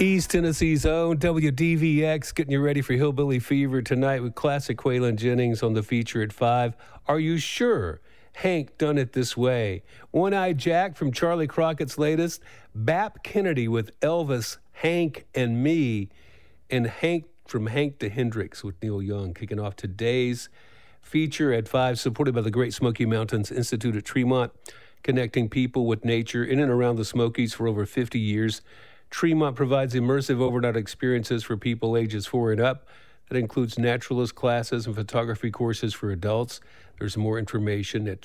East Tennessee's own WDVX getting you ready for Hillbilly Fever tonight with classic Waylon Jennings on the feature at 5. Are you sure Hank done it this way? One-Eyed Jack from Charlie Crockett's latest. Bap Kennedy with Elvis, Hank, and Me. And Hank from Hank to Hendrix with Neil Young kicking off today's feature at 5, supported by the Great Smoky Mountains Institute at Tremont, connecting people with nature in and around the Smokies for over 50 years. Tremont provides immersive overnight experiences for people ages 4 and up. That includes naturalist classes and photography courses for adults. There's more information at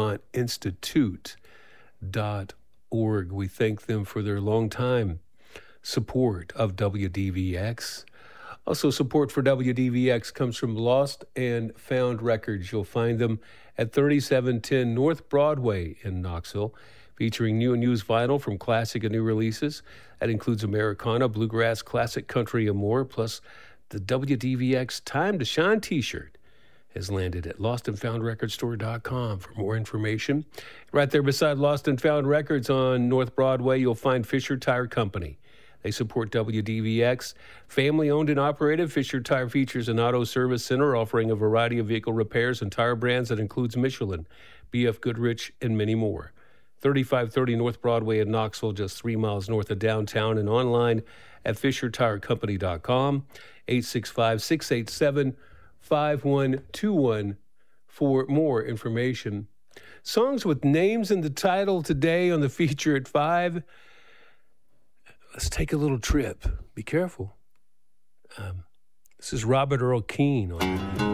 tremontinstitute.org. We thank them for their long time support of WDVX. Also, support for WDVX comes from Lost and Found Records. You'll find them at 3710 North Broadway in Knoxville, featuring new and used vinyl from classic and new releases. That includes Americana, bluegrass, classic country, and more. Plus, the WDVX Time to Shine t-shirt has landed at lostandfoundrecordstore.com for more information. Right there beside Lost and Found Records on North Broadway, you'll find Fisher Tire Company. They support WDVX. Family-owned and operated, Fisher Tire features an auto service center offering a variety of vehicle repairs and tire brands that includes Michelin, BF Goodrich, and many more. 3530 North Broadway in Knoxville, just 3 miles north of downtown, and online at FisherTireCompany.com, 865-687-5121 for more information. Songs with names in the title today on the feature at 5. Let's take a little trip. Be careful. This is Robert Earl Keen on